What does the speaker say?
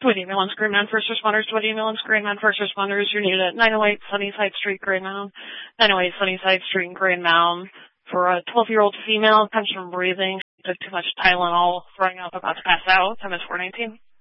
Dwight Ambulance, Green Mountain First Responders, Dwight Ambulance, Green Mountain First Responders, you're needed at 908 Sunnyside Street, Green Mountain, 908 Sunnyside Street in Green Mountain for a 12-year-old female, comes from breathing, took too much Tylenol, throwing up, about to pass out, MS 419.